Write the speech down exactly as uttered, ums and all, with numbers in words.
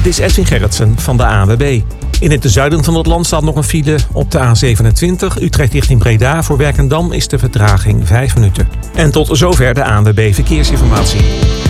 is Edwin Gerritsen van de A N W B. In het zuiden van het land staat nog een file op de A zevenentwintig. Utrecht richting Breda. Voor Werkendam is de vertraging vijf minuten. En tot zover de A N W B Verkeersinformatie.